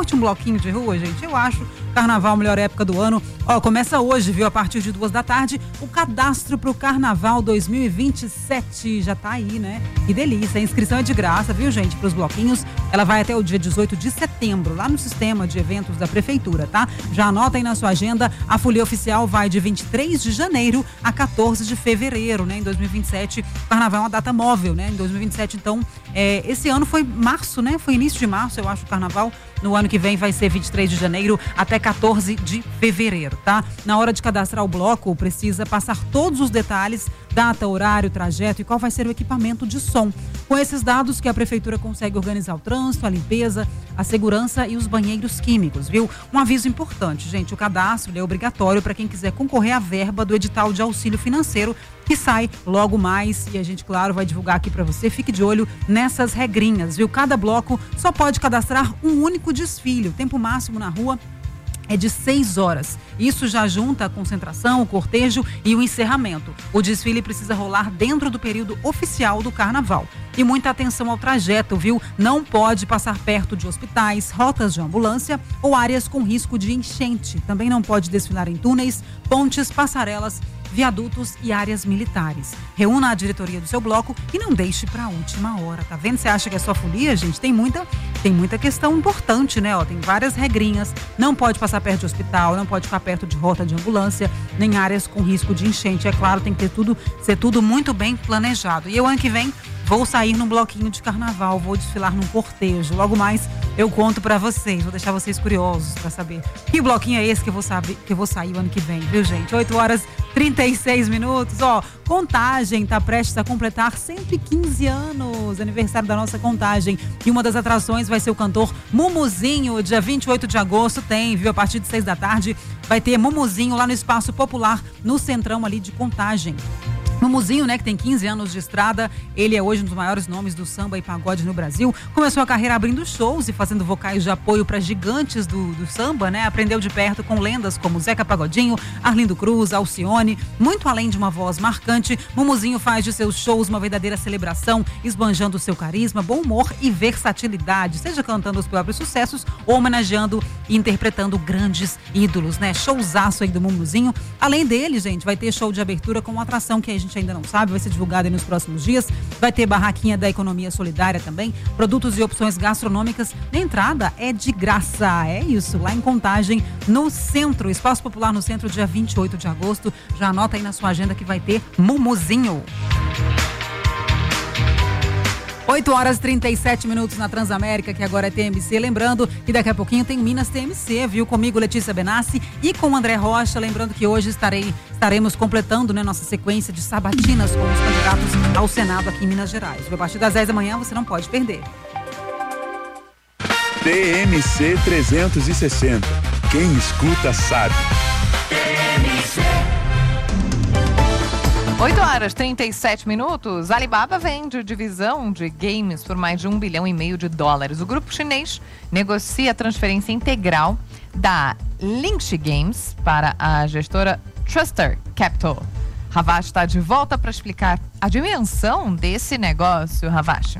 curte um bloquinho de rua, gente? Eu acho Carnaval a melhor época do ano. Começa hoje, viu? A partir de 2 da tarde, o cadastro pro Carnaval 2027. Já tá aí, né? Que delícia. A inscrição é de graça, viu, gente? Pros bloquinhos. Ela vai até o dia 18 de setembro, lá no sistema de eventos da Prefeitura, tá? Já anota aí na sua agenda. A folia oficial vai de 23 de janeiro a 14 de fevereiro, né? Em 2027. Carnaval é uma data móvel, né? Em 2027, então, esse ano foi março, né? Foi início de março, eu acho, o Carnaval. No ano que vem vai ser 23 de janeiro até 14 de fevereiro, tá? Na hora de cadastrar o bloco, precisa passar todos os detalhes, data, horário, trajeto e qual vai ser o equipamento de som. Com esses dados que a Prefeitura consegue organizar o trânsito, a limpeza, a segurança e os banheiros químicos, viu? Um aviso importante, gente, o cadastro é obrigatório para quem quiser concorrer à verba do edital de auxílio financeiro que sai logo mais e a gente, claro, vai divulgar aqui para você. Fique de olho nessas regrinhas, viu? Cada bloco só pode cadastrar um único desfile. O tempo máximo na rua é de 6 horas. Isso já junta a concentração, o cortejo e o encerramento. O desfile precisa rolar dentro do período oficial do Carnaval. E muita atenção ao trajeto, viu? Não pode passar perto de hospitais, rotas de ambulância ou áreas com risco de enchente. Também não pode desfilar em túneis, pontes, passarelas, viadutos e áreas militares. Reúna a diretoria do seu bloco e não deixe para a última hora, tá vendo? Você acha que é só folia, gente? Tem muita questão importante, né? Tem várias regrinhas. Não pode passar perto de hospital, não pode ficar perto de rota de ambulância, nem áreas com risco de enchente. É claro, tem que ser tudo muito bem planejado. E eu, ano que vem, vou sair num bloquinho de carnaval, vou desfilar num cortejo. Logo mais eu conto pra vocês, vou deixar vocês curiosos pra saber que bloquinho é esse que eu vou sair o ano que vem, viu, gente? 8h36. Contagem tá prestes a completar 115 anos, aniversário da nossa Contagem. E uma das atrações vai ser o cantor Mumuzinho, dia 28 de agosto viu? A partir de 6 da tarde vai ter Mumuzinho lá no Espaço Popular, no centrão ali de Contagem. Mumuzinho, né, que tem 15 anos de estrada, ele é hoje um dos maiores nomes do samba e pagode no Brasil. Começou a carreira abrindo shows e fazendo vocais de apoio para gigantes do samba, né? Aprendeu de perto com lendas como Zeca Pagodinho, Arlindo Cruz, Alcione. Muito além de uma voz marcante, Mumuzinho faz de seus shows uma verdadeira celebração, esbanjando seu carisma, bom humor e versatilidade, seja cantando os próprios sucessos ou homenageando e interpretando grandes ídolos, né? Showzaço aí do Mumuzinho. Além dele, gente, vai ter show de abertura com uma atração que a gente ainda não sabe, vai ser divulgado aí nos próximos dias. Vai ter barraquinha da economia solidária também, produtos e opções gastronômicas. Na entrada é de graça, é isso, lá em Contagem, no centro, Espaço Popular no centro, dia 28 de agosto. Já anota aí na sua agenda que vai ter Mumuzinho. 8h37 na Transamérica, que agora é TMC. Lembrando que daqui a pouquinho tem Minas TMC, viu? Comigo, Letícia Benassi, e com André Rocha. Lembrando que hoje estaremos completando, né, nossa sequência de sabatinas com os candidatos ao Senado aqui em Minas Gerais. A partir das 10 da manhã você não pode perder. TMC 360. Quem escuta sabe. TMC. 8h37. Alibaba vende divisão de games por mais de US$ 1,5 bilhão. O grupo chinês negocia a transferência integral da Lynx Games para a gestora Truster Capital. Ravache está de volta para explicar a dimensão desse negócio, Ravache.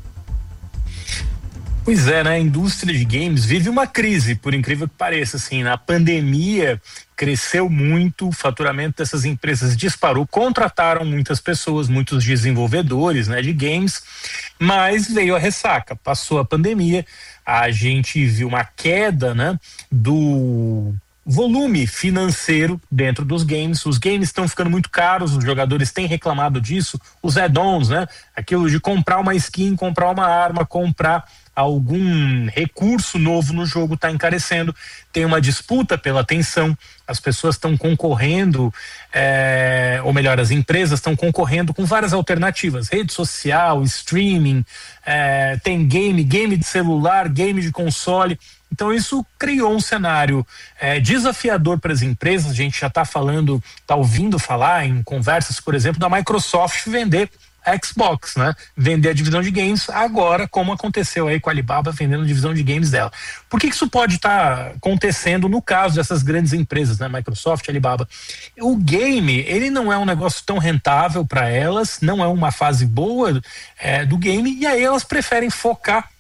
Pois é, né? A indústria de games vive uma crise, por incrível que pareça. Assim, na pandemia cresceu muito, o faturamento dessas empresas disparou, contrataram muitas pessoas, muitos desenvolvedores, né, de games, mas veio a ressaca. Passou a pandemia, a gente viu uma queda, né, do volume financeiro dentro dos games. Os games estão ficando muito caros, os jogadores têm reclamado disso, os add-ons, né, aquilo de comprar uma skin, comprar uma arma, comprar algum recurso novo no jogo está encarecendo. Tem uma disputa pela atenção, as pessoas estão concorrendo, ou melhor, as empresas estão concorrendo com várias alternativas, rede social, streaming, tem game de celular, game de console. Então isso criou um cenário desafiador para as empresas. A gente já está ouvindo falar em conversas, por exemplo, da Microsoft vender Xbox, né? Vender a divisão de games agora, como aconteceu aí com a Alibaba vendendo a divisão de games dela. Por que isso pode estar acontecendo no caso dessas grandes empresas, né? Microsoft, Alibaba? O game, ele não é um negócio tão rentável para elas, não é uma fase boa do game, e aí elas preferem focar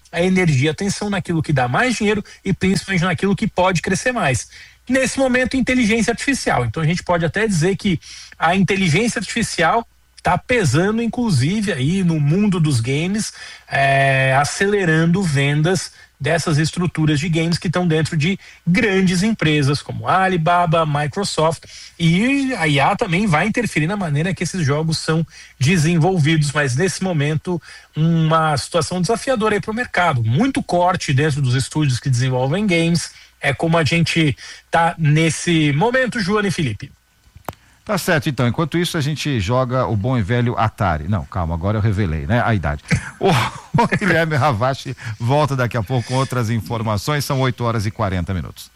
a energia e a atenção naquilo que dá mais dinheiro e principalmente naquilo que pode crescer mais. Nesse momento, inteligência artificial. Então a gente pode até dizer que a inteligência artificial está pesando, inclusive, aí no mundo dos games, acelerando vendas dessas estruturas de games que estão dentro de grandes empresas como a Alibaba, Microsoft, e a IA também vai interferir na maneira que esses jogos são desenvolvidos, mas nesse momento uma situação desafiadora aí para o mercado, muito corte dentro dos estúdios que desenvolvem games, é como a gente tá nesse momento, Joana e Felipe. Tá certo, então. Enquanto isso, a gente joga o bom e velho Atari. Não, calma, agora eu revelei, né? A idade. O Guilherme Ravache volta daqui a pouco com outras informações. São 8h40.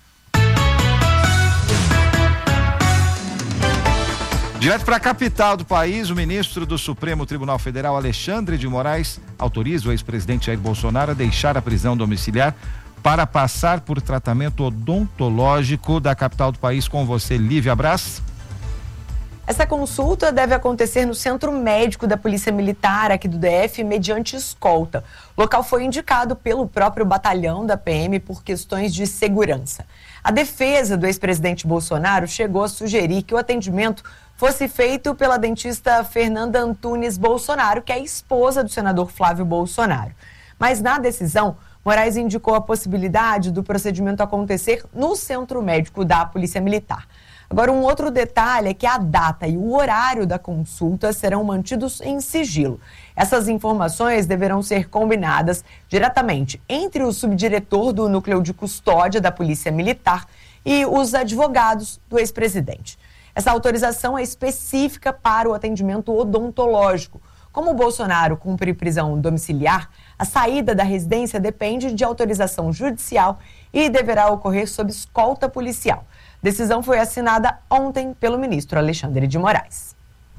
Direto para a capital do país, o ministro do Supremo Tribunal Federal, Alexandre de Moraes, autoriza o ex-presidente Jair Bolsonaro a deixar a prisão domiciliar para passar por tratamento odontológico da capital do país. Com você, Lívia Braz. Essa consulta deve acontecer no Centro Médico da Polícia Militar aqui do DF, mediante escolta. O local foi indicado pelo próprio batalhão da PM por questões de segurança. A defesa do ex-presidente Bolsonaro chegou a sugerir que o atendimento fosse feito pela dentista Fernanda Antunes Bolsonaro, que é a esposa do senador Flávio Bolsonaro. Mas na decisão, Moraes indicou a possibilidade do procedimento acontecer no Centro Médico da Polícia Militar. Agora, um outro detalhe é que a data e o horário da consulta serão mantidos em sigilo. Essas informações deverão ser combinadas diretamente entre o subdiretor do Núcleo de Custódia da Polícia Militar e os advogados do ex-presidente. Essa autorização é específica para o atendimento odontológico. Como o Bolsonaro cumpre prisão domiciliar, a saída da residência depende de autorização judicial e deverá ocorrer sob escolta policial. Decisão foi assinada ontem pelo ministro Alexandre de Moraes.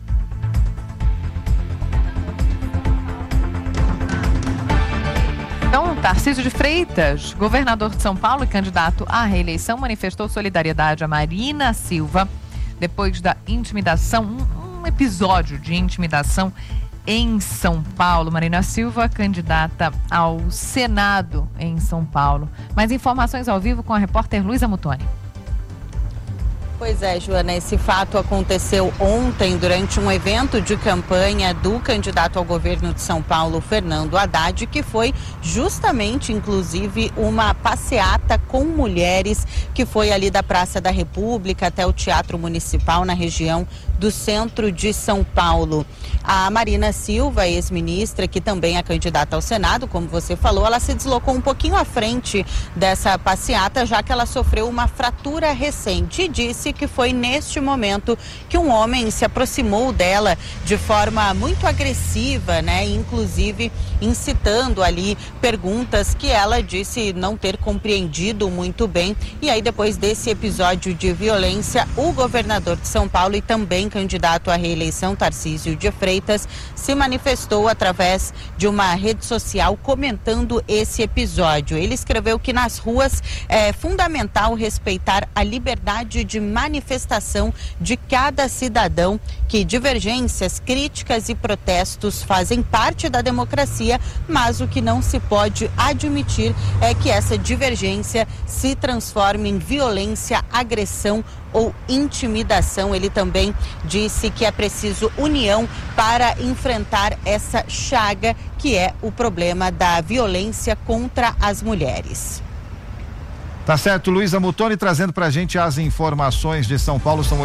Então, Tarcísio de Freitas, governador de São Paulo e candidato à reeleição, manifestou solidariedade a Marina Silva depois da intimidação, um episódio de intimidação em São Paulo. Marina Silva, candidata ao Senado em São Paulo. Mais informações ao vivo com a repórter Luísa Mutoni. Pois é, Joana, esse fato aconteceu ontem durante um evento de campanha do candidato ao governo de São Paulo, Fernando Haddad, que foi justamente, inclusive, uma passeata com mulheres que foi ali da Praça da República até o Teatro Municipal na região do centro de São Paulo. A Marina Silva, ex-ministra, que também é candidata ao Senado, como você falou, ela se deslocou um pouquinho à frente dessa passeata, já que ela sofreu uma fratura recente e disse que foi neste momento que um homem se aproximou dela de forma muito agressiva, né? Inclusive incitando ali perguntas que ela disse não ter compreendido muito bem. E aí, depois desse episódio de violência, o governador de São Paulo e também candidato à reeleição, Tarcísio de Freitas, se manifestou através de uma rede social comentando esse episódio. Ele escreveu que nas ruas é fundamental respeitar a liberdade de manifestação de cada cidadão, que divergências, críticas e protestos fazem parte da democracia, mas o que não se pode admitir é que essa divergência se transforme em violência, agressão ou intimidação. Ele também disse que é preciso união para enfrentar essa chaga que é o problema da violência contra as mulheres. Tá certo, Luísa Mutoni trazendo pra gente as informações de São Paulo. São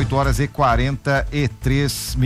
8h43.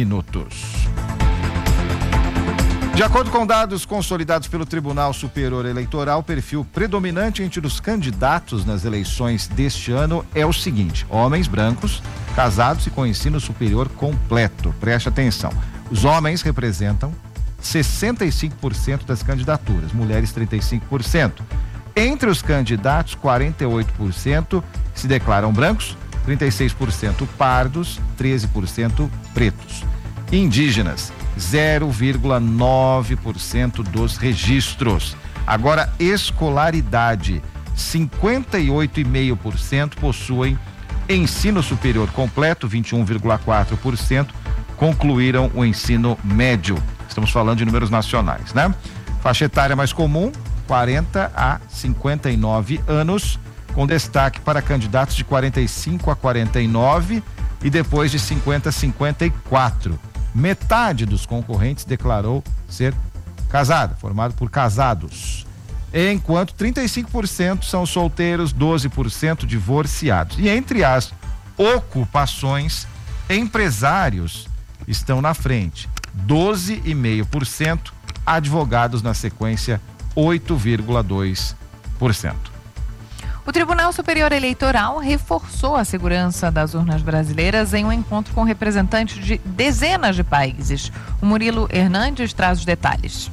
De acordo com dados consolidados pelo Tribunal Superior Eleitoral, o perfil predominante entre os candidatos nas eleições deste ano é o seguinte: homens brancos, casados e com ensino superior completo. Preste atenção. Os homens representam 65% das candidaturas, mulheres 35%. Entre os candidatos, 48% se declaram brancos, 36% pardos, 13% pretos. Indígenas, 0,9% dos registros. Agora, escolaridade, 58,5% possuem ensino superior completo, 21,4% concluíram o ensino médio. Estamos falando de números nacionais, né? Faixa etária mais comum, 40 a 59 anos, com destaque para candidatos de 45 a 49 e depois de 50 a 54. Metade dos concorrentes declarou ser casada, formado por casados, enquanto 35% são solteiros, 12% divorciados. E entre as ocupações, empresários estão na frente, 12,5%, advogados na sequência, 8,2%. O Tribunal Superior Eleitoral reforçou a segurança das urnas brasileiras em um encontro com representantes de dezenas de países. O Murilo Hernandes traz os detalhes.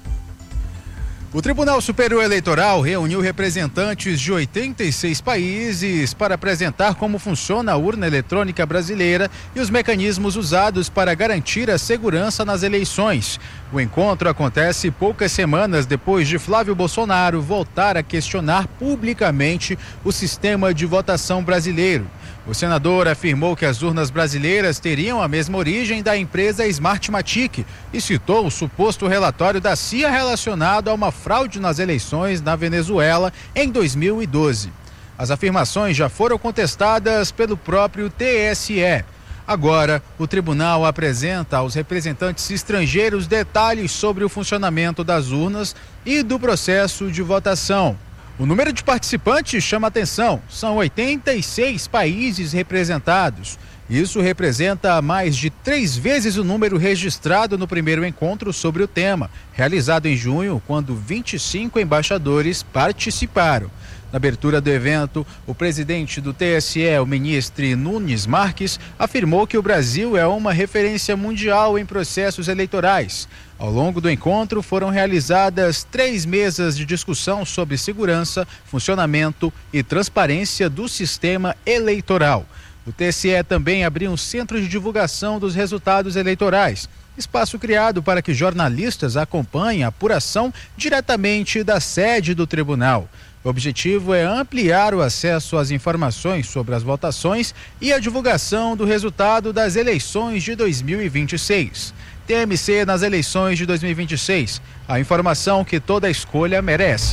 O Tribunal Superior Eleitoral reuniu representantes de 86 países para apresentar como funciona a urna eletrônica brasileira e os mecanismos usados para garantir a segurança nas eleições. O encontro acontece poucas semanas depois de Flávio Bolsonaro voltar a questionar publicamente o sistema de votação brasileiro. O senador afirmou que as urnas brasileiras teriam a mesma origem da empresa Smartmatic e citou o suposto relatório da CIA relacionado a uma fraude nas eleições na Venezuela em 2012. As afirmações já foram contestadas pelo próprio TSE. Agora, o tribunal apresenta aos representantes estrangeiros detalhes sobre o funcionamento das urnas e do processo de votação. O número de participantes chama atenção, são 86 países representados. Isso representa mais de 3 vezes o número registrado no primeiro encontro sobre o tema, realizado em junho, quando 25 embaixadores participaram. Na abertura do evento, o presidente do TSE, o ministro Nunes Marques, afirmou que o Brasil é uma referência mundial em processos eleitorais. Ao longo do encontro, foram realizadas 3 mesas de discussão sobre segurança, funcionamento e transparência do sistema eleitoral. O TSE também abriu um centro de divulgação dos resultados eleitorais, espaço criado para que jornalistas acompanhem a apuração diretamente da sede do tribunal. O objetivo é ampliar o acesso às informações sobre as votações e a divulgação do resultado das eleições de 2026. TMC nas eleições de 2026. A informação que toda escolha merece.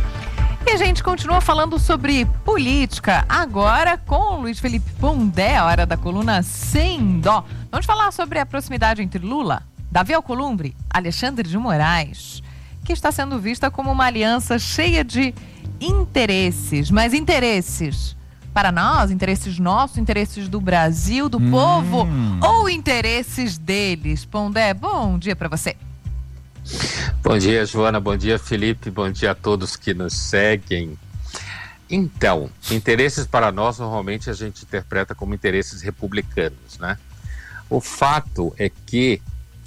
E a gente continua falando sobre política, agora com o Luiz Felipe Pondé, a hora da coluna Sem Dó. Vamos falar sobre a proximidade entre Lula, Davi Alcolumbre, Alexandre de Moraes, que está sendo vista como uma aliança cheia de interesses. Mas interesses para nós, interesses nossos, interesses do Brasil, do povo, ou interesses deles? Pondé, bom dia para você. Bom dia, Joana, bom dia, Felipe, bom dia a todos que nos seguem. Então, interesses para nós normalmente a gente interpreta como interesses republicanos, né? O fato é que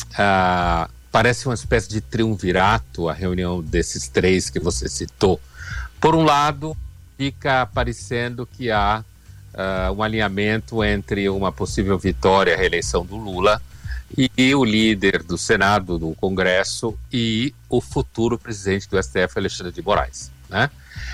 parece uma espécie de triunvirato a reunião desses 3 que você citou. Por um lado, fica parecendo que há um alinhamento entre uma possível vitória à reeleição do Lula e o líder do Senado, do Congresso, e o futuro presidente do STF, Alexandre de Moraes, né?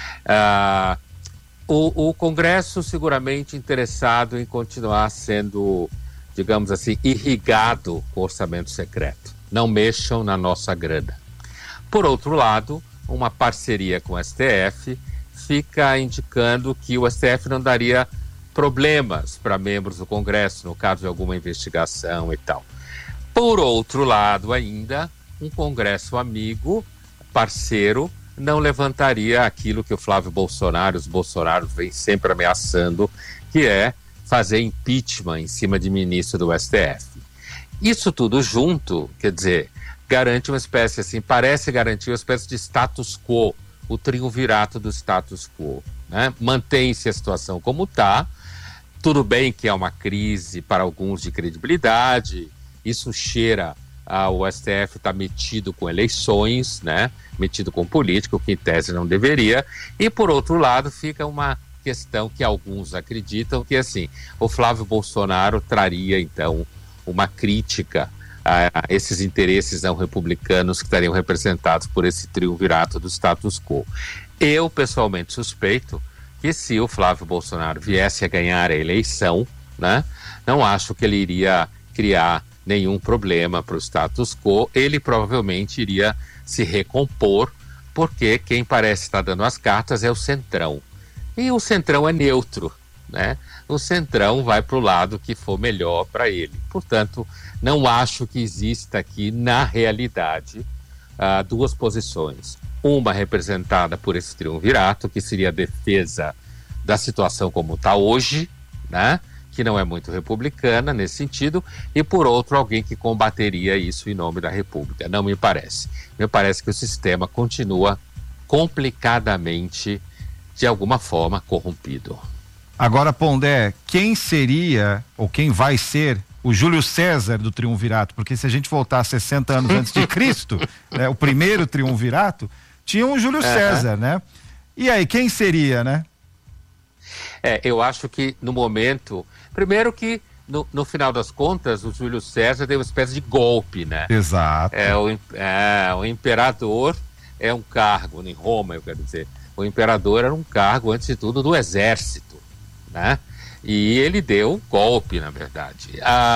O Congresso seguramente interessado em continuar sendo, digamos assim, irrigado com orçamento secreto. Não mexam na nossa grana. Por outro lado, uma parceria com o STF fica indicando que o STF não daria problemas para membros do Congresso no caso de alguma investigação e tal. Por outro lado ainda, um Congresso amigo, parceiro, não levantaria aquilo que o Flávio Bolsonaro, os Bolsonaros vêm sempre ameaçando, que é fazer impeachment em cima de ministro do STF. Isso tudo junto, quer dizer, garante uma espécie assim, parece garantir uma espécie de status quo, o triunvirato do status quo, né? Mantém-se a situação como está, tudo bem que é uma crise para alguns de credibilidade, isso cheira ao STF estar metido com eleições, né? Metido com política, o que em tese não deveria. E, por outro lado, fica uma questão que alguns acreditam que, assim, o Flávio Bolsonaro traria, então, uma crítica a esses interesses não republicanos que estariam representados por esse triunvirato do status quo. Eu, pessoalmente, suspeito que se o Flávio Bolsonaro viesse a ganhar a eleição, né? Não acho que ele iria criar nenhum problema para o status quo, ele provavelmente iria se recompor porque quem parece estar dando as cartas é o Centrão. E o Centrão é neutro, né? O Centrão vai para o lado que for melhor para ele. Portanto, não acho que exista aqui, na realidade, duas posições. Uma representada por esse triunvirato, que seria a defesa da situação como está hoje, né? Que não é muito republicana nesse sentido, e por outro, alguém que combateria isso em nome da República. Não me parece. Me parece que o sistema continua complicadamente, de alguma forma, corrompido. Agora, Pondé, quem seria, ou quem vai ser, o Júlio César do triunvirato? Porque se a gente voltar 60 anos antes de Cristo, né, o primeiro triunvirato, tinha um Júlio César, né? E aí, quem seria, né? Eu acho que no momento... Primeiro que, no final das contas, o Júlio César deu uma espécie de golpe, né? Exato. O imperador é um cargo, em Roma, eu quero dizer. O imperador era um cargo, antes de tudo, do exército, né? E ele deu um golpe, na verdade.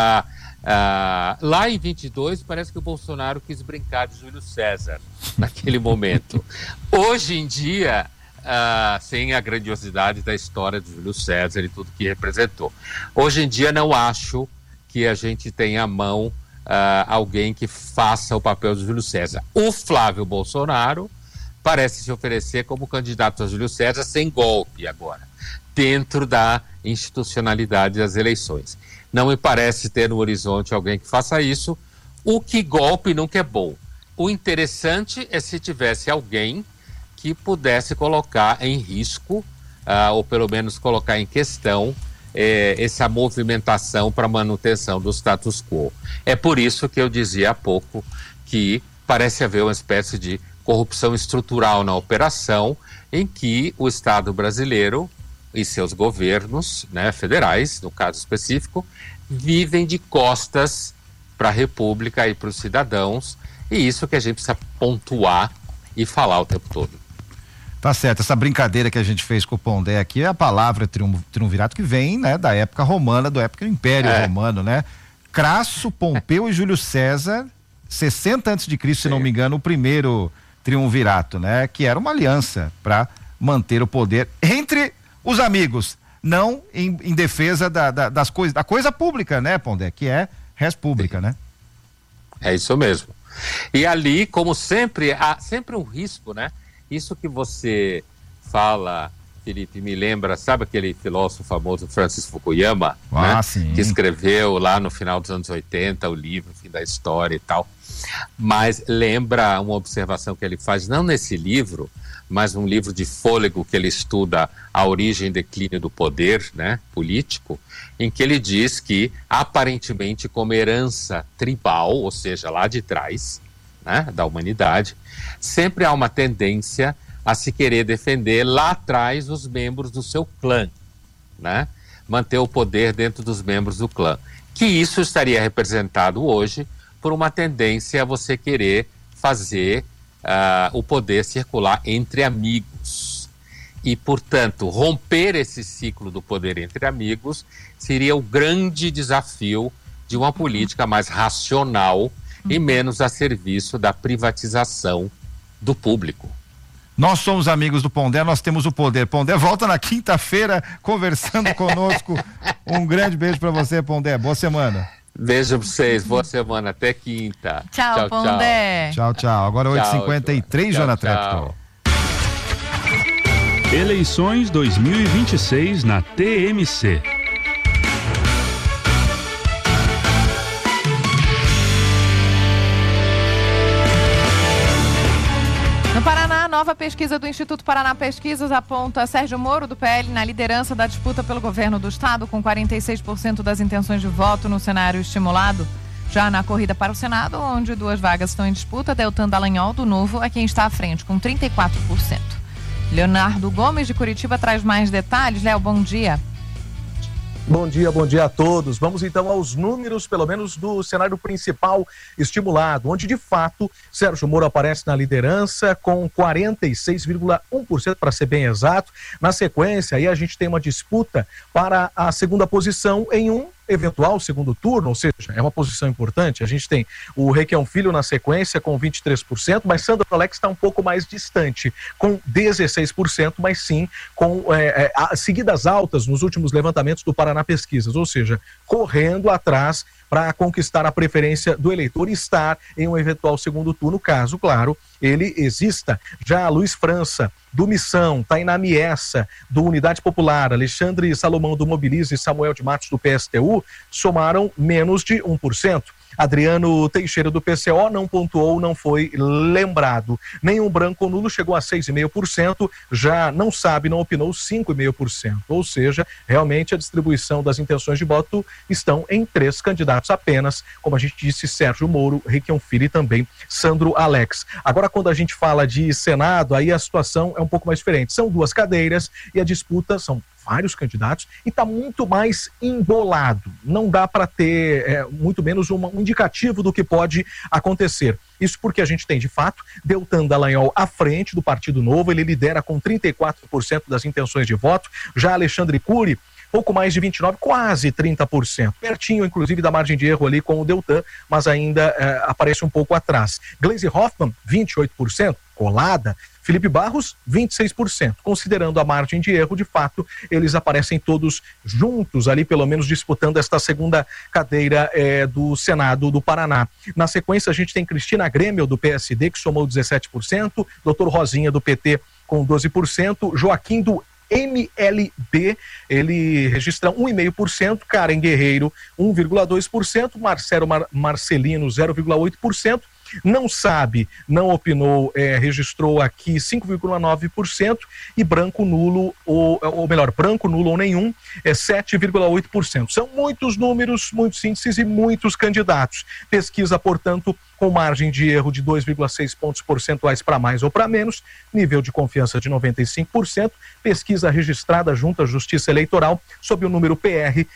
Lá em 22, parece que o Bolsonaro quis brincar de Júlio César, naquele momento. Hoje em dia... sem a grandiosidade da história de Júlio César e tudo que representou. Hoje em dia não acho que a gente tenha à mão alguém que faça o papel de Júlio César. O Flávio Bolsonaro parece se oferecer como candidato a Júlio César sem golpe agora, dentro da institucionalidade das eleições. Não me parece ter no horizonte alguém que faça isso, o que golpe nunca é bom. O interessante é se tivesse alguém que pudesse colocar em risco, ou pelo menos colocar em questão, essa movimentação para manutenção do status quo. É por isso que eu dizia há pouco que parece haver uma espécie de corrupção estrutural na operação, em que o Estado brasileiro e seus governos, né, federais, no caso específico, vivem de costas para a República e para os cidadãos, e isso que a gente precisa pontuar e falar o tempo todo. Tá certo, essa brincadeira que a gente fez com o Pondé aqui é a palavra triunvirato que vem, né, da época romana, da época do Império Romano, né? Crasso, Pompeu e Júlio César, 60 antes de Cristo, se não me engano, o primeiro triunvirato, né? Que era uma aliança para manter o poder entre os amigos, não em defesa das coisas, da coisa pública, né, Pondé? Que é res pública, né? É isso mesmo. E ali, como sempre, há sempre um risco, né? Isso que você fala, Felipe, me lembra, sabe aquele filósofo famoso Francis Fukuyama, né? Que escreveu lá no final dos anos 80 o livro Fim da História e tal, mas lembra uma observação que ele faz, não nesse livro, mas um livro de fôlego que ele estuda a origem e declínio do poder, né, político, em que ele diz que aparentemente como herança tribal, ou seja, lá de trás, né, da humanidade, sempre há uma tendência a se querer defender lá atrás os membros do seu clã, né? Manter o poder dentro dos membros do clã. Que isso estaria representado hoje por uma tendência a você querer fazer o poder circular entre amigos. E, portanto, romper esse ciclo do poder entre amigos seria o grande desafio de uma política mais racional e menos a serviço da privatização do público. Nós somos amigos do Pondé, nós temos o poder. Pondé volta na quinta-feira conversando conosco. Um grande beijo para você, Pondé. Boa semana. Beijo pra vocês, boa semana, até quinta. Tchau, Pondé. Tchau, tchau. Agora 8h53, Joana Treptow. Eleições 2026 na TMC. No Paraná, nova pesquisa do Instituto Paraná Pesquisas aponta Sérgio Moro, do PL, na liderança da disputa pelo governo do estado, com 46% das intenções de voto no cenário estimulado. Já na corrida para o Senado, onde 2 vagas estão em disputa, Deltan Dallagnol, do Novo, é quem está à frente, com 34%. Leonardo Gomes, de Curitiba, traz mais detalhes. Léo, bom dia. Bom dia a todos. Vamos então aos números, pelo menos do cenário principal estimulado, onde de fato Sérgio Moro aparece na liderança com 46,1%, para ser bem exato. Na sequência, aí a gente tem uma disputa para a segunda posição em um eventual segundo turno, ou seja, é uma posição importante. A gente tem o Requião Filho na sequência com 23%, mas Sandro Alex está um pouco mais distante, com 16%, mas sim com seguidas altas nos últimos levantamentos do Paraná Pesquisas, ou seja, correndo atrás para conquistar a preferência do eleitor e estar em um eventual segundo turno, caso, claro, ele exista. Já Luiz França, do Missão, Tainá Miessa, do Unidade Popular, Alexandre Salomão, do Mobilize e Samuel de Matos, do PSTU, somaram menos de 1%. Adriano Teixeira, do PCO, não pontuou, não foi lembrado. Nenhum branco ou nulo chegou a 6,5%, já não sabe, não opinou 5,5%. Ou seja, realmente a distribuição das intenções de voto estão em 3 candidatos apenas, como a gente disse, Sérgio Moro, Requião Filho e também Sandro Alex. Agora, quando a gente fala de Senado, aí a situação é um pouco mais diferente. São 2 cadeiras e a disputa são vários candidatos e está muito mais embolado. Não dá para ter muito menos um indicativo do que pode acontecer. Isso porque a gente tem, de fato, Deltan Dallagnol à frente do Partido Novo, ele lidera com 34% das intenções de voto, já Alexandre Cury, pouco mais de 29%, quase 30%, pertinho, inclusive, da margem de erro ali com o Deltan, mas ainda aparece um pouco atrás. Gleisi Hoffmann, 28%, colada. Felipe Barros, 26%. Considerando a margem de erro, de fato, eles aparecem todos juntos ali, pelo menos disputando esta segunda cadeira do Senado do Paraná. Na sequência, a gente tem Cristina Grêmio, do PSD, que somou 17%, Dr. Rosinha, do PT, com 12%, Joaquim, do MLB, ele registra 1,5%, Karen Guerreiro 1,2%, Marcelo Marcelino 0,8%, não sabe, não opinou, registrou aqui 5,9% e branco nulo, ou melhor, branco nulo ou nenhum, 7,8%. São muitos números, muitos índices e muitos candidatos. Pesquisa, portanto, com margem de erro de 2,6 pontos percentuais para mais ou para menos, nível de confiança de 95%, pesquisa registrada junto à Justiça Eleitoral sob o número PR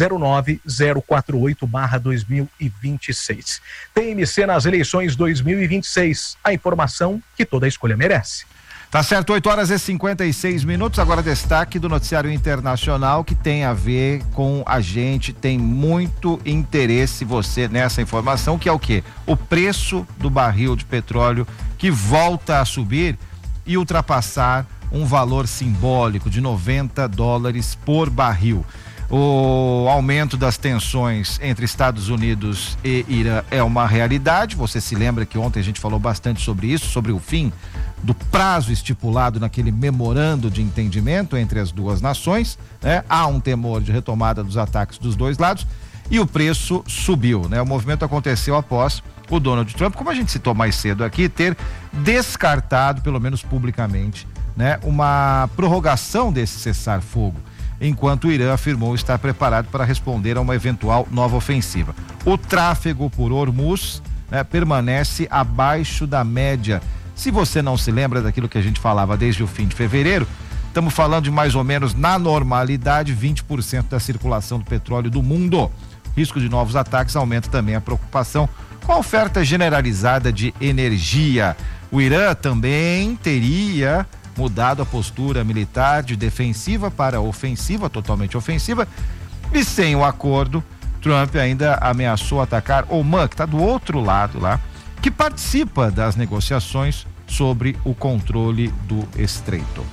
09048/2026. TMC nas eleições 2026, a informação que toda escolha merece. Tá certo, 8h56. Agora destaque do noticiário internacional que tem a ver com a gente, tem muito interesse você nessa informação, que é o quê? O preço do barril de petróleo que volta a subir e ultrapassar um valor simbólico de $90 por barril. O aumento das tensões entre Estados Unidos e Irã é uma realidade. Você se lembra que ontem a gente falou bastante sobre isso, sobre o fim do prazo estipulado naquele memorando de entendimento entre as duas nações, né? Há um temor de retomada dos ataques dos dois lados e o preço subiu, né? O movimento aconteceu após o Donald Trump, como a gente citou mais cedo aqui, ter descartado, pelo menos publicamente, né, uma prorrogação desse cessar-fogo, enquanto o Irã afirmou estar preparado para responder a uma eventual nova ofensiva. O tráfego por Hormuz, né, permanece abaixo da média. Se você não se lembra daquilo que a gente falava desde o fim de fevereiro, estamos falando de mais ou menos, na normalidade, 20% da circulação do petróleo do mundo. Risco de novos ataques aumenta também a preocupação com a oferta generalizada de energia. O Irã também teria mudado a postura militar de defensiva para ofensiva, totalmente ofensiva, e sem o acordo, Trump ainda ameaçou atacar Omã, que está do outro lado lá, que participa das negociações sobre o controle do estreito.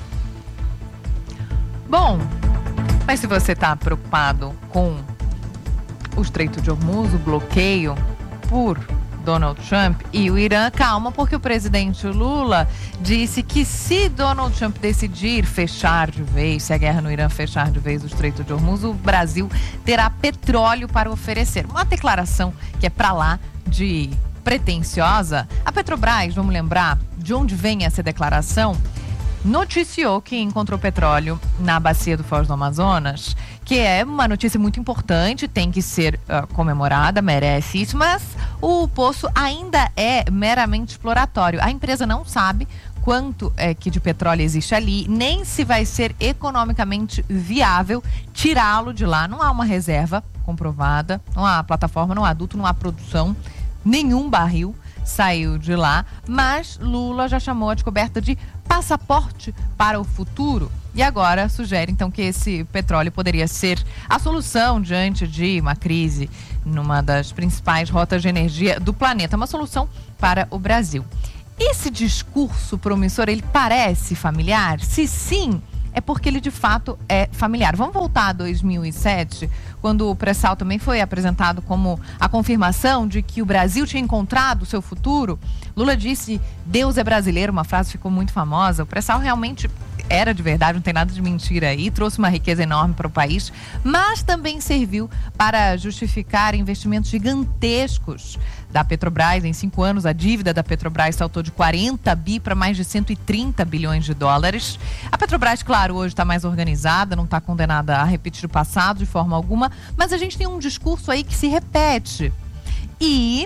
Bom, mas se você está preocupado com o Estreito de Hormuz, o bloqueio por Donald Trump e o Irã, calma, porque o presidente Lula disse que se Donald Trump decidir fechar de vez, se a guerra no Irã fechar de vez o Estreito de Hormuz, o Brasil terá petróleo para oferecer. Uma declaração que é para lá de pretensiosa. A Petrobras, vamos lembrar de onde vem essa declaração, noticiou que encontrou petróleo na bacia do Foz do Amazonas, que é uma notícia muito importante, tem que ser comemorada, merece isso, mas o poço ainda é meramente exploratório. A empresa não sabe quanto que de petróleo existe ali, nem se vai ser economicamente viável tirá-lo de lá. Não há uma reserva comprovada, não há plataforma, não há duto, não há produção, nenhum barril saiu de lá, mas Lula já chamou a descoberta de passaporte para o futuro. E agora sugere, então, que esse petróleo poderia ser a solução diante de uma crise numa das principais rotas de energia do planeta, uma solução para o Brasil. Esse discurso promissor, ele parece familiar? Se sim, é porque ele de fato é familiar. Vamos voltar a 2007, quando o pré-sal também foi apresentado como a confirmação de que o Brasil tinha encontrado o seu futuro. Lula disse, Deus é brasileiro, uma frase que ficou muito famosa. O pré-sal realmente era de verdade, não tem nada de mentira aí, trouxe uma riqueza enorme para o país, mas também serviu para justificar investimentos gigantescos da Petrobras. Em 5 anos, a dívida da Petrobras saltou de 40 bi para mais de 130 bilhões de dólares. A Petrobras, claro, hoje está mais organizada, não está condenada a repetir o passado de forma alguma, mas a gente tem um discurso aí que se repete e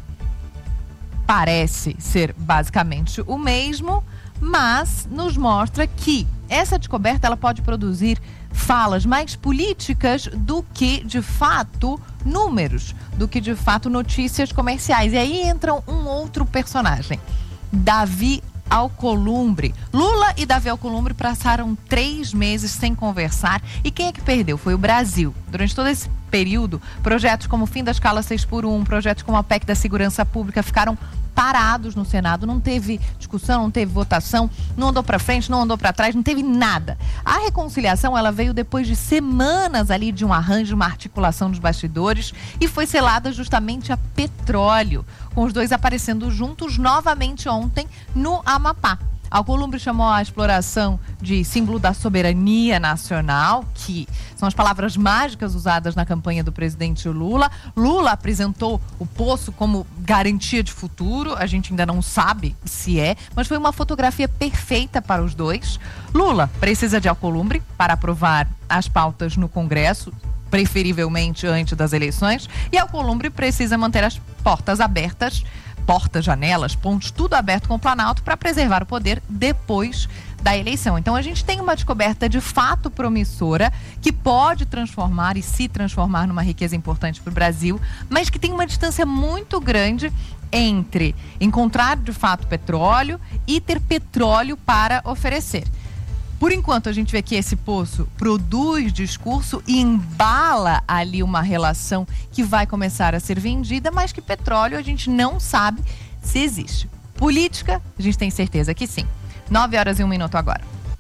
parece ser basicamente o mesmo, mas nos mostra que essa descoberta ela pode produzir falas mais políticas do que, de fato, números, do que, de fato, notícias comerciais. E aí entra um outro personagem, Davi Alcolumbre. Lula e Davi Alcolumbre passaram 3 meses sem conversar. E quem é que perdeu? Foi o Brasil. Durante todo esse período, projetos como o fim da escala 6x1, projetos como a PEC da segurança pública ficaram parados no Senado, não teve discussão, não teve votação, não andou para frente, não andou para trás, não teve nada. A reconciliação, ela veio depois de semanas ali de um arranjo, uma articulação dos bastidores e foi selada justamente a petróleo, com os dois aparecendo juntos novamente ontem no Amapá. Alcolumbre chamou a exploração de símbolo da soberania nacional, que são as palavras mágicas usadas na campanha do presidente Lula. Lula apresentou o poço como garantia de futuro, a gente ainda não sabe se é, mas foi uma fotografia perfeita para os dois. Lula precisa de Alcolumbre para aprovar as pautas no Congresso, preferivelmente antes das eleições, e Alcolumbre precisa manter as portas abertas, portas, janelas, pontos, tudo aberto com o Planalto para preservar o poder depois da eleição. Então a gente tem uma descoberta de fato promissora que pode transformar e se transformar numa riqueza importante para o Brasil, mas que tem uma distância muito grande entre encontrar de fato petróleo e ter petróleo para oferecer. Por enquanto, a gente vê que esse poço produz discurso e embala ali uma relação que vai começar a ser vendida, mas que petróleo a gente não sabe se existe. Política, a gente tem certeza que sim. 9h01 agora.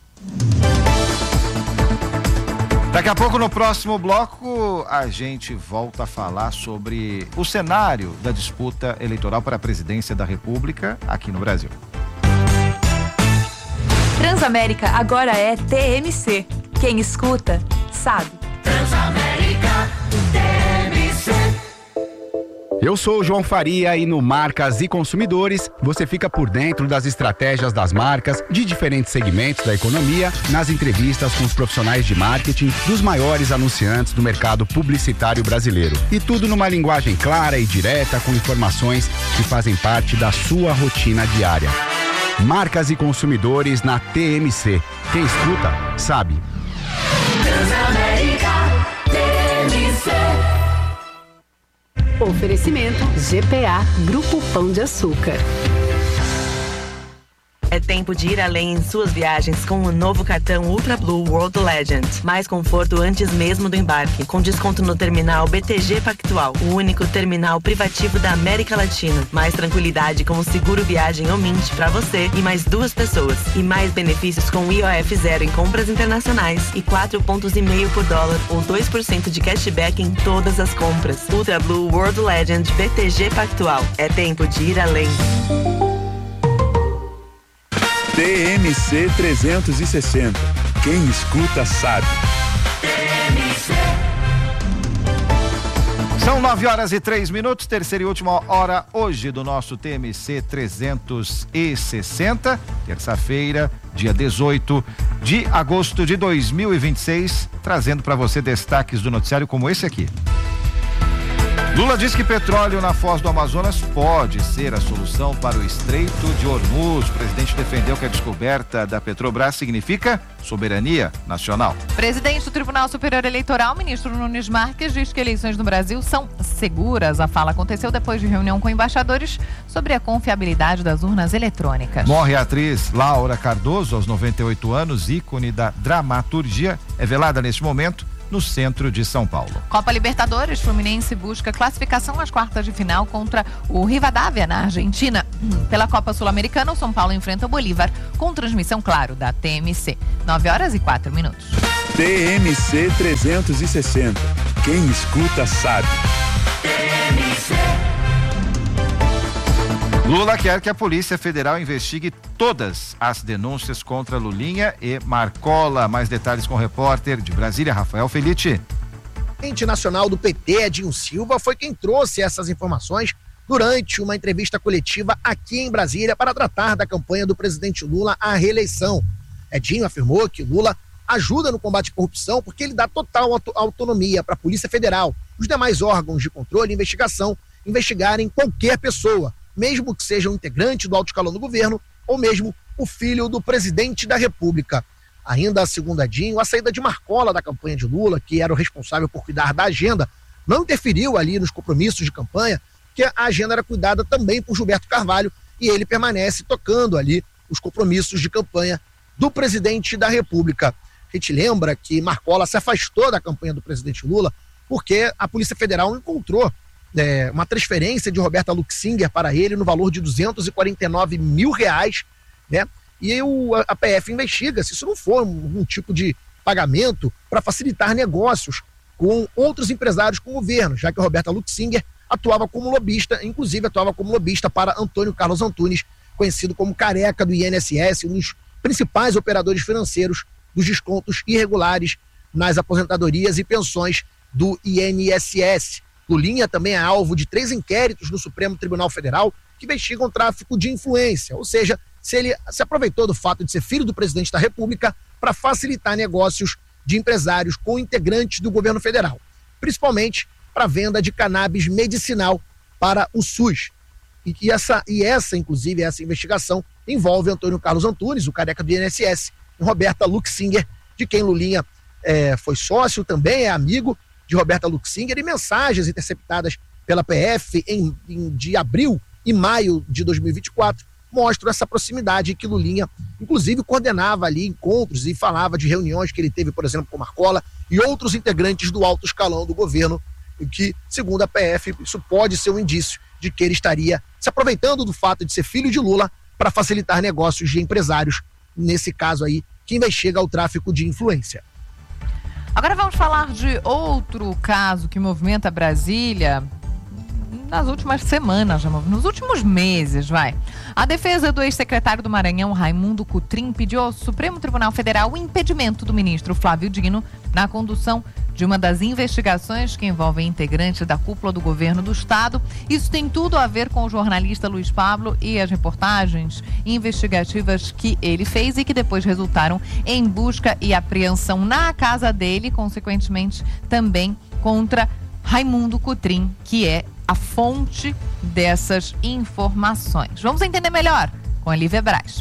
Daqui a pouco, no próximo bloco, a gente volta a falar sobre o cenário da disputa eleitoral para a presidência da República aqui no Brasil. Transamérica agora é TMC. Quem escuta, sabe. Transamérica, TMC. Eu sou o João Faria e no Marcas e Consumidores você fica por dentro das estratégias das marcas de diferentes segmentos da economia, nas entrevistas com os profissionais de marketing dos maiores anunciantes do mercado publicitário brasileiro. E tudo numa linguagem clara e direta, com informações que fazem parte da sua rotina diária. Marcas e Consumidores na TMC. Quem escuta, sabe. Transamérica, TMC. Oferecimento GPA, Grupo Pão de Açúcar. É tempo de ir além em suas viagens com o novo cartão Ultra Blue World Legend. Mais conforto antes mesmo do embarque, com desconto no terminal BTG Pactual, o único terminal privativo da América Latina. Mais tranquilidade com o seguro viagem Omint para você e mais 2 pessoas. E mais benefícios com IOF zero em compras internacionais e 4,5 pontos por dólar ou 2% de cashback em todas as compras. Ultra Blue World Legend BTG Pactual. É tempo de ir além. TMC 360. Quem escuta sabe. São 9h03, terceira e última hora hoje do nosso TMC 360, terça-feira, dia 18 de agosto de 2026, trazendo para você destaques do noticiário como esse aqui. Lula diz que petróleo na foz do Amazonas pode ser a solução para o Estreito de Hormuz. O presidente defendeu que a descoberta da Petrobras significa soberania nacional. Presidente do Tribunal Superior Eleitoral, ministro Nunes Marques, diz que eleições no Brasil são seguras. A fala aconteceu depois de reunião com embaixadores sobre a confiabilidade das urnas eletrônicas. Morre a atriz Laura Cardoso, aos 98 anos, ícone da dramaturgia, é velada neste momento no centro de São Paulo. Copa Libertadores, Fluminense busca classificação às quartas de final contra o Rivadavia, na Argentina. Pela Copa Sul-Americana, o São Paulo enfrenta o Bolívar, com transmissão, claro, da TMC. 9h04. TMC 360. Quem escuta sabe. Lula quer que a Polícia Federal investigue todas as denúncias contra Lulinha e Marcola. Mais detalhes com o repórter de Brasília, Rafael Felite. O presidente nacional do PT, Edinho Silva, foi quem trouxe essas informações durante uma entrevista coletiva aqui em Brasília para tratar da campanha do presidente Lula à reeleição. Edinho afirmou que Lula ajuda no combate à corrupção porque ele dá total autonomia para a Polícia Federal, os demais órgãos de controle e investigação, investigarem qualquer pessoa, mesmo que seja um integrante do alto escalão do governo ou mesmo o filho do presidente da República. Ainda segundo Edinho, a saída de Marcola da campanha de Lula, que era o responsável por cuidar da agenda, não interferiu ali nos compromissos de campanha, porque a agenda era cuidada também por Gilberto Carvalho e ele permanece tocando ali os compromissos de campanha do presidente da República. A gente lembra que Marcola se afastou da campanha do presidente Lula porque a Polícia Federal encontrou uma transferência de Roberta Luxinger para ele no valor de R$249 mil, né? E a PF investiga se isso não for um tipo de pagamento para facilitar negócios com outros empresários com o governo, já que a Roberta Luxinger atuava como lobista, inclusive atuava como lobista para Antônio Carlos Antunes, conhecido como Careca do INSS, um dos principais operadores financeiros dos descontos irregulares nas aposentadorias e pensões do INSS. Lulinha também é alvo de 3 inquéritos no Supremo Tribunal Federal que investigam tráfico de influência, ou seja, se ele se aproveitou do fato de ser filho do presidente da República para facilitar negócios de empresários com integrantes do governo federal, principalmente para venda de cannabis medicinal para o SUS. E essa investigação envolve Antônio Carlos Antunes, o Careca do INSS, e Roberta Luxinger, de quem Lulinha foi sócio, também é amigo de Roberta Luxinger, e mensagens interceptadas pela PF de abril e maio de 2024 mostram essa proximidade que Lulinha, inclusive, coordenava ali encontros e falava de reuniões que ele teve, por exemplo, com Marcola e outros integrantes do alto escalão do governo, e que, segundo a PF, isso pode ser um indício de que ele estaria se aproveitando do fato de ser filho de Lula para facilitar negócios de empresários, nesse caso aí, que investiga o tráfico de influência. Agora vamos falar de outro caso que movimenta Brasília nas últimas semanas, nos últimos meses, A defesa do ex-secretário do Maranhão, Raimundo Cotrim, pediu ao Supremo Tribunal Federal o impedimento do ministro Flávio Dino na condução de uma das investigações que envolvem integrantes da cúpula do governo do estado. Isso tem tudo a ver com o jornalista Luiz Pablo e as reportagens investigativas que ele fez e que depois resultaram em busca e apreensão na casa dele, consequentemente também contra Raimundo Cotrim, que é a fonte dessas informações. Vamos entender melhor com a Lívia Braz.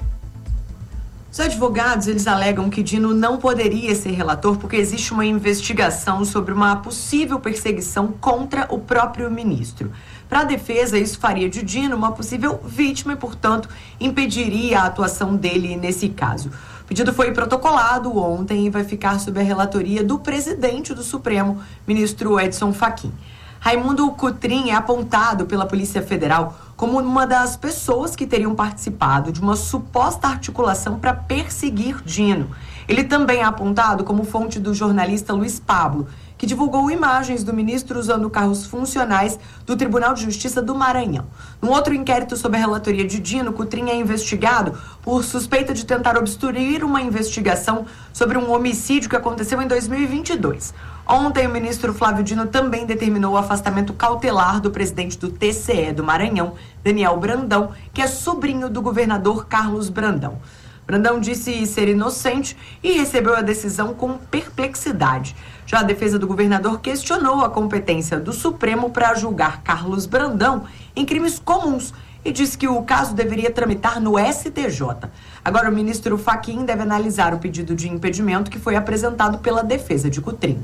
Os advogados, eles alegam que Dino não poderia ser relator porque existe uma investigação sobre uma possível perseguição contra o próprio ministro. Para a defesa, isso faria de Dino uma possível vítima e, portanto, impediria a atuação dele nesse caso. O pedido foi protocolado ontem e vai ficar sob a relatoria do presidente do Supremo, ministro Edson Fachin. Raimundo Cotrim é apontado pela Polícia Federal como uma das pessoas que teriam participado de uma suposta articulação para perseguir Dino. Ele também é apontado como fonte do jornalista Luiz Pablo, que divulgou imagens do ministro usando carros funcionais do Tribunal de Justiça do Maranhão. Num outro inquérito sob a relatoria de Dino, Cotrim é investigado por suspeita de tentar obstruir uma investigação sobre um homicídio que aconteceu em 2022. Ontem, o ministro Flávio Dino também determinou o afastamento cautelar do presidente do TCE do Maranhão, Daniel Brandão, que é sobrinho do governador Carlos Brandão. Brandão disse ser inocente e recebeu a decisão com perplexidade. Já a defesa do governador questionou a competência do Supremo para julgar Carlos Brandão em crimes comuns e disse que o caso deveria tramitar no STJ. Agora, o ministro Fachin deve analisar o pedido de impedimento que foi apresentado pela defesa de Cotrim.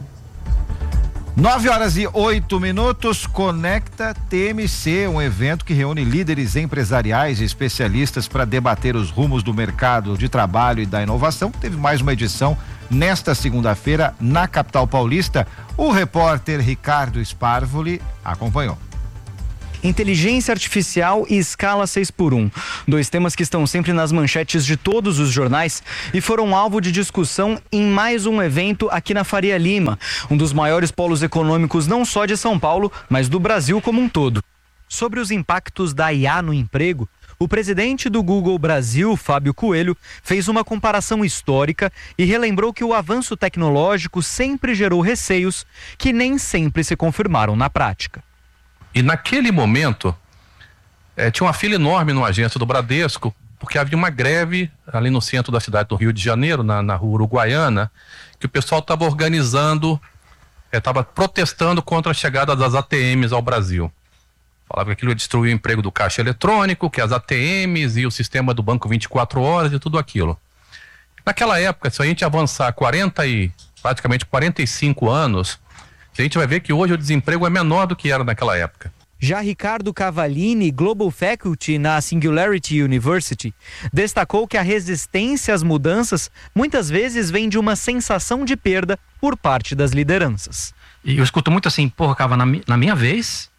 9h08, Conecta TMC, um evento que reúne líderes empresariais e especialistas para debater os rumos do mercado de trabalho e da inovação. Teve mais uma edição nesta segunda-feira na capital paulista. O repórter Ricardo Sparvoli acompanhou. Inteligência artificial e escala 6x1. 2 temas que estão sempre nas manchetes de todos os jornais e foram alvo de discussão em mais um evento aqui na Faria Lima, um dos maiores polos econômicos não só de São Paulo, mas do Brasil como um todo. Sobre os impactos da IA no emprego, o presidente do Google Brasil, Fábio Coelho, fez uma comparação histórica e relembrou que o avanço tecnológico sempre gerou receios que nem sempre se confirmaram na prática. E naquele momento, tinha uma fila enorme no agência do Bradesco, porque havia uma greve ali no centro da cidade do Rio de Janeiro, na rua Uruguaiana, que o pessoal estava organizando, estava protestando contra a chegada das ATMs ao Brasil. Falava que aquilo ia destruir o emprego do caixa eletrônico, que as ATMs e o sistema do banco 24 horas e tudo aquilo. Naquela época, se a gente avançar praticamente 45 anos, a gente vai ver que hoje o desemprego é menor do que era naquela época. Já Ricardo Cavallini, Global Faculty na Singularity University, destacou que a resistência às mudanças muitas vezes vem de uma sensação de perda por parte das lideranças. E eu escuto muito assim, porra, Cava, na minha vez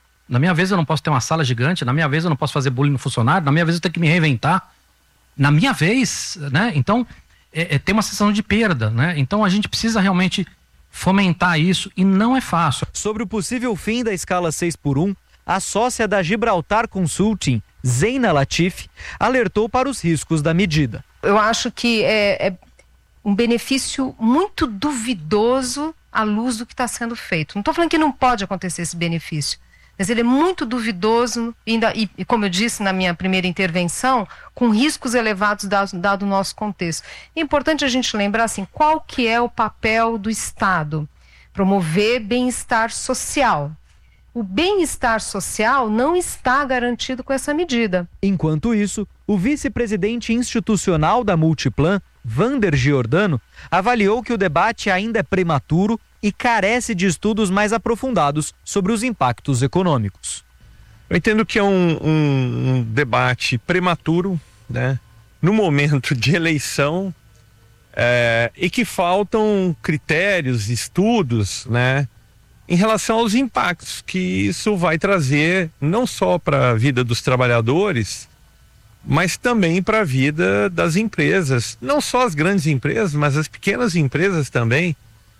eu não posso ter uma sala gigante, na minha vez eu não posso fazer bullying no funcionário, na minha vez eu tenho que me reinventar, na minha vez, né? Então, tem uma sensação de perda, né? Então a gente precisa realmente fomentar isso e não é fácil. Sobre o possível fim da escala 6x1, a sócia da Gibraltar Consulting, Zeina Latif, alertou para os riscos da medida. Eu acho que é um benefício muito duvidoso à luz do que está sendo feito. Não estou falando que não pode acontecer esse benefício, mas ele é muito duvidoso e como eu disse na minha primeira intervenção, com riscos elevados dado o nosso contexto. É importante a gente lembrar assim, qual que é o papel do Estado? Promover bem-estar social. O bem-estar social não está garantido com essa medida. Enquanto isso, o vice-presidente institucional da Multiplan, Vander Giordano, avaliou que o debate ainda é prematuro e carece de estudos mais aprofundados sobre os impactos econômicos. Eu entendo que é um debate prematuro, né? No momento de eleição, e que faltam critérios, estudos, né? Em relação aos impactos que isso vai trazer, não só para a vida dos trabalhadores, mas também para a vida das empresas. Não só as grandes empresas, mas as pequenas empresas também.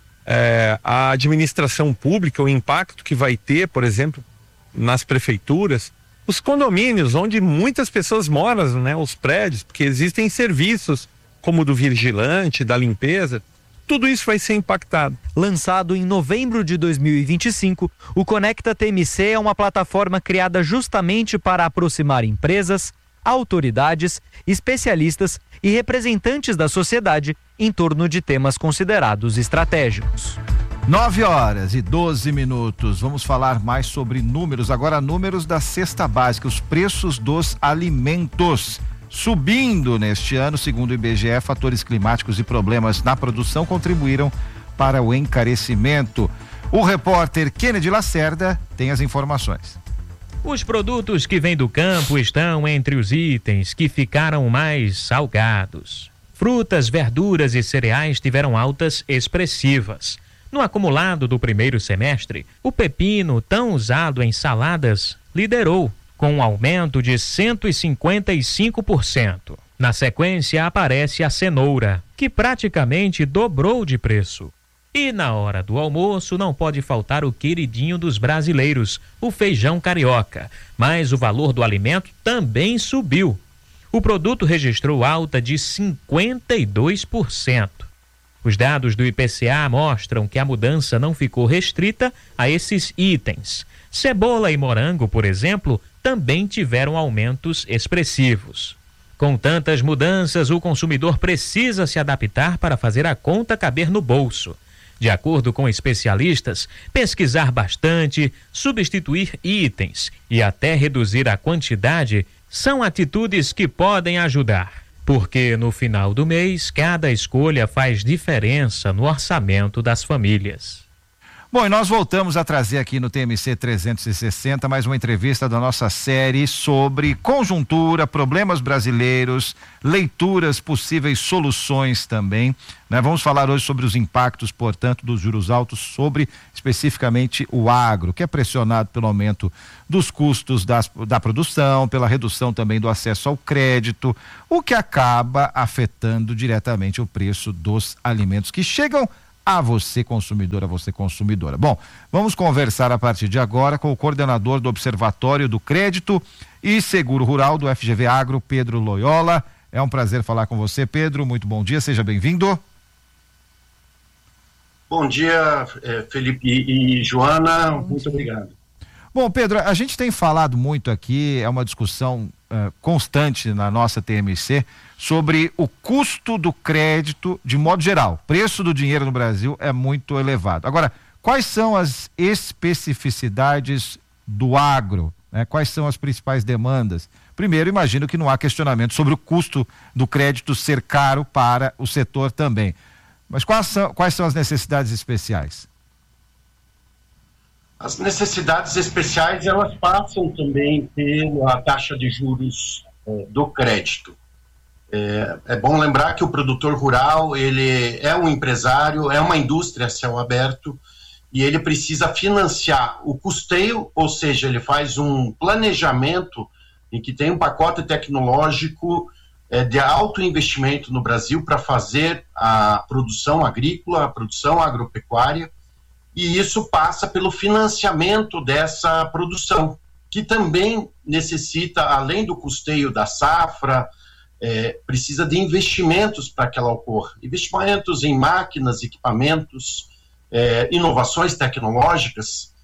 A administração pública, o impacto que vai ter, por exemplo, nas prefeituras, os condomínios onde muitas pessoas moram, né, os prédios, porque existem serviços como o do vigilante, da limpeza, tudo isso vai ser impactado. Lançado em novembro de 2025, o Conecta TMC é uma plataforma criada justamente para aproximar empresas, autoridades, especialistas e representantes da sociedade em torno de temas considerados estratégicos. 9h12. Vamos falar mais sobre números. Agora, números da cesta básica, os preços dos alimentos. Subindo neste ano, segundo o IBGE, fatores climáticos e problemas na produção contribuíram para o encarecimento. O repórter Kennedy Lacerda tem as informações. Os produtos que vêm do campo estão entre os itens que ficaram mais salgados. Frutas, verduras e cereais tiveram altas expressivas. No acumulado do primeiro semestre, o pepino, tão usado em saladas, liderou, com um aumento de 155%. Na sequência aparece a cenoura, que praticamente dobrou de preço. E na hora do almoço não pode faltar o queridinho dos brasileiros, o feijão carioca. Mas o valor do alimento também subiu. O produto registrou alta de 52%. Os dados do IPCA mostram que a mudança não ficou restrita a esses itens. Cebola e morango, por exemplo, também tiveram aumentos expressivos. Com tantas mudanças, o consumidor precisa se adaptar para fazer a conta caber no bolso. De acordo com especialistas, pesquisar bastante, substituir itens e até reduzir a quantidade são atitudes que podem ajudar. Porque no final do mês, cada escolha faz diferença no orçamento das famílias. Bom, e nós voltamos a trazer aqui no TMC 360 mais uma entrevista da nossa série sobre conjuntura, problemas brasileiros, leituras, possíveis soluções também, né? Vamos falar hoje sobre os impactos, portanto, dos juros altos sobre especificamente o agro, que é pressionado pelo aumento dos custos da produção, pela redução também do acesso ao crédito, o que acaba afetando diretamente o preço dos alimentos que chegam a você consumidor, a você consumidora. Bom, vamos conversar a partir de agora com o coordenador do Observatório do Crédito e Seguro Rural do FGV Agro, Pedro Loyola. É um prazer falar com você, Pedro. Muito bom dia, seja bem-vindo. Bom dia, Felipe e Joana, muito obrigado. Bom, Pedro, a gente tem falado muito aqui, é uma discussão constante na nossa TMC, sobre o custo do crédito de modo geral. O preço do dinheiro no Brasil é muito elevado. Agora, quais são as especificidades do agro, né? Quais são as principais demandas? Primeiro, imagino que não há questionamento sobre o custo do crédito ser caro para o setor também. Mas quais são as necessidades especiais? As necessidades especiais, elas passam também pela taxa de juros do crédito. É bom lembrar que o produtor rural, ele é um empresário, é uma indústria a céu aberto, e ele precisa financiar o custeio, ou seja, ele faz um planejamento em que tem um pacote tecnológico de alto investimento no Brasil para fazer a produção agrícola, a produção agropecuária, e isso passa pelo financiamento dessa produção, que também necessita, além do custeio da safra, precisa de investimentos para que ela ocorra. Investimentos em máquinas, equipamentos, inovações tecnológicas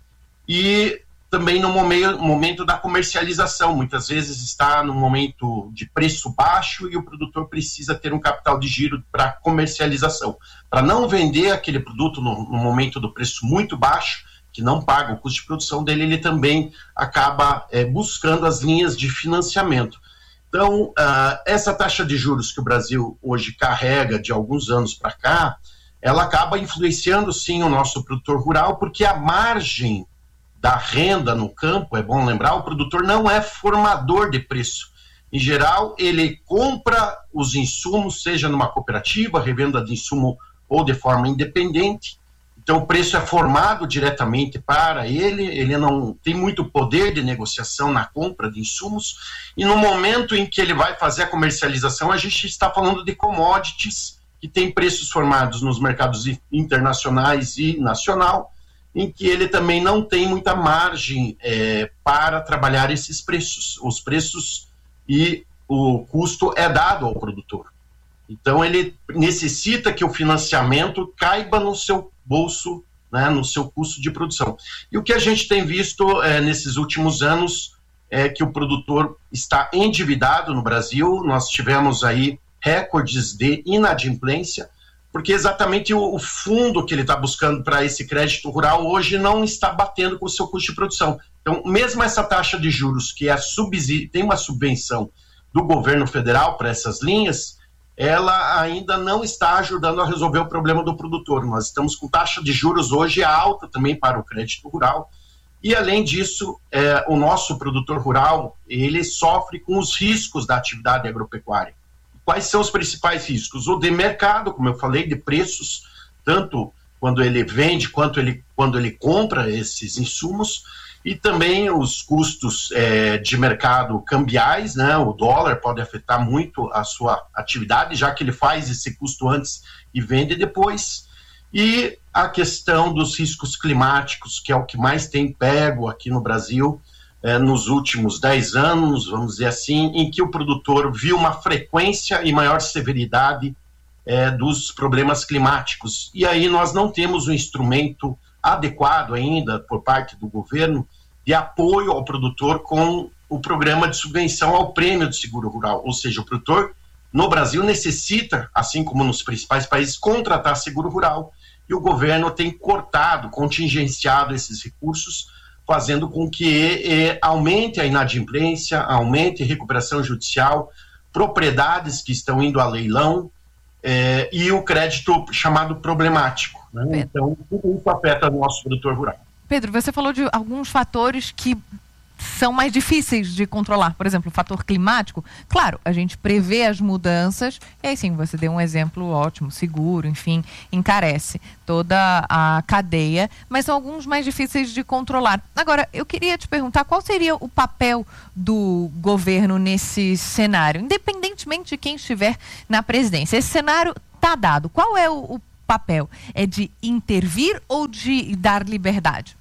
e também no momento da comercialização. Muitas vezes está no momento de preço baixo e o produtor precisa ter um capital de giro para comercialização. Para não vender aquele produto no momento do preço muito baixo, que não paga o custo de produção dele, ele também acaba buscando as linhas de financiamento. Então, essa taxa de juros que o Brasil hoje carrega de alguns anos para cá, ela acaba influenciando sim o nosso produtor rural, porque a margem da renda no campo, é bom lembrar, o produtor não é formador de preço. Em geral, ele compra os insumos, seja numa cooperativa, revenda de insumo ou de forma independente. Então, o preço é formado diretamente para ele não tem muito poder de negociação na compra de insumos, e no momento em que ele vai fazer a comercialização, a gente está falando de commodities que têm preços formados nos mercados internacionais e nacional, em que ele também não tem muita margem para trabalhar esses preços. Os preços e o custo é dado ao produtor. Então, ele necessita que o financiamento caiba no seu bolso, né, no seu custo de produção. E o que a gente tem visto nesses últimos anos é que o produtor está endividado no Brasil. Nós tivemos aí recordes de inadimplência, porque exatamente o fundo que ele está buscando para esse crédito rural hoje não está batendo com o seu custo de produção. Então, mesmo essa taxa de juros, que tem uma subvenção do governo federal para essas linhas, ela ainda não está ajudando a resolver o problema do produtor. Nós estamos com taxa de juros hoje alta também para o crédito rural, e além disso, o nosso produtor rural, ele sofre com os riscos da atividade agropecuária. Quais são os principais riscos? O de mercado, como eu falei, de preços, tanto quando ele vende quanto quando ele compra esses insumos, e também os custos de mercado cambiais, né? O dólar pode afetar muito a sua atividade, já que ele faz esse custo antes e vende depois. E a questão dos riscos climáticos, que é o que mais tem pego aqui no Brasil, nos últimos 10 anos, vamos dizer assim, em que o produtor viu uma frequência e maior severidade dos problemas climáticos. E aí nós não temos um instrumento adequado ainda por parte do governo de apoio ao produtor com o programa de subvenção ao prêmio de seguro rural. Ou seja, o produtor no Brasil necessita, assim como nos principais países, contratar seguro rural. e o governo tem cortado, contingenciado esses recursos, fazendo com que aumente a inadimplência, aumente a recuperação judicial, propriedades que estão indo a leilão e o crédito chamado problemático, né? Então, tudo isso afeta o nosso produtor rural. Pedro, você falou de alguns fatores que são mais difíceis de controlar. Por exemplo, o fator climático. Claro, a gente prevê as mudanças, e aí sim, você deu um exemplo ótimo, seguro, enfim, encarece toda a cadeia, mas são alguns mais difíceis de controlar. Agora, eu queria te perguntar qual seria o papel do governo nesse cenário, independentemente de quem estiver na presidência. Esse cenário está dado. Qual é o papel? É de intervir ou de dar liberdade?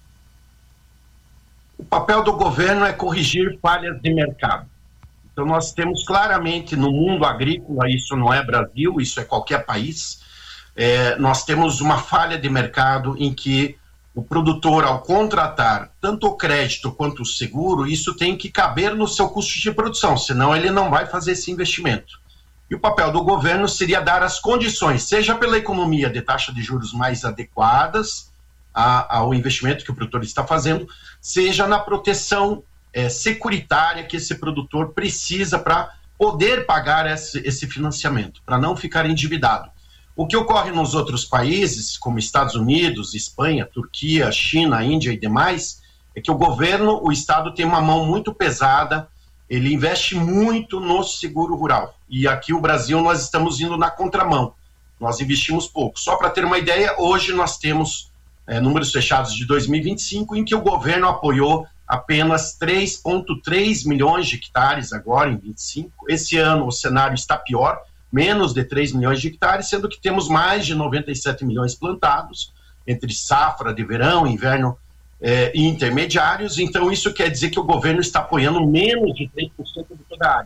O papel do governo é corrigir falhas de mercado. Então, nós temos claramente no mundo agrícola, isso não é Brasil, isso é qualquer país, nós temos uma falha de mercado em que o produtor, ao contratar tanto o crédito quanto o seguro, isso tem que caber no seu custo de produção, senão ele não vai fazer esse investimento. E o papel do governo seria dar as condições, seja pela economia de taxa de juros mais adequadas ao investimento que o produtor está fazendo, seja na proteção securitária que esse produtor precisa para poder pagar esse financiamento, para não ficar endividado. O que ocorre nos outros países, como Estados Unidos, Espanha, Turquia, China, Índia e demais, é que o Estado tem uma mão muito pesada, ele investe muito no seguro rural. E aqui o Brasil nós estamos indo na contramão, nós investimos pouco. Só para ter uma ideia, hoje nós temos números fechados de 2025, em que o governo apoiou apenas 3,3 milhões de hectares agora em 25. Esse ano o cenário está pior, menos de 3 milhões de hectares, sendo que temos mais de 97 milhões plantados, entre safra de verão, inverno e intermediários. Então isso quer dizer que o governo está apoiando menos de 3% de toda a área.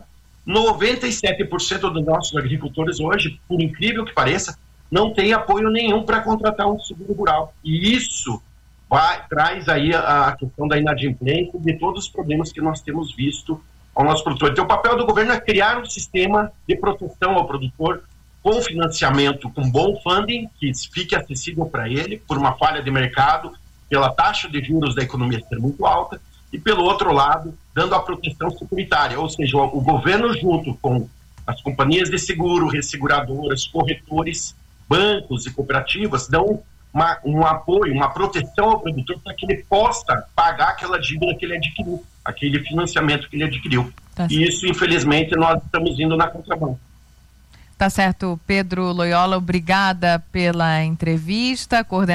97% dos nossos agricultores hoje, por incrível que pareça, não tem apoio nenhum para contratar um seguro rural. E isso traz aí a questão da inadimplência e de todos os problemas que nós temos visto ao nosso produtor. Então, o papel do governo é criar um sistema de proteção ao produtor com financiamento, com bom funding, que fique acessível para ele, por uma falha de mercado, pela taxa de juros da economia ser muito alta, e pelo outro lado, dando a proteção securitária, ou seja, o governo junto com as companhias de seguro, resseguradoras, corretores, bancos e cooperativas dão um apoio, uma proteção ao produtor para que ele possa pagar aquela dívida que ele adquiriu, aquele financiamento que ele adquiriu. E isso, infelizmente, nós estamos indo na contramão. Tá certo, Pedro Loyola, obrigada pela entrevista.